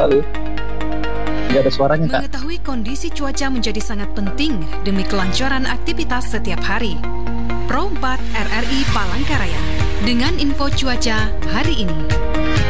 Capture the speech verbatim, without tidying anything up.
Halo. Nggak ada suaranya, Kak. Mengetahui kondisi cuaca menjadi sangat penting demi kelancaran aktivitas setiap hari. Pro empat R R I Palangkaraya dengan info cuaca hari ini.